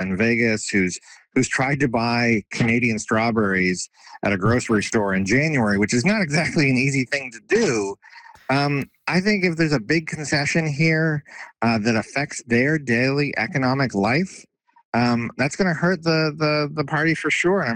in Vegas who's tried to buy Canadian strawberries at a grocery store in January, which is not exactly an easy thing to do. I think if there's a big concession here that affects their daily economic life, that's going to hurt the party for sure. And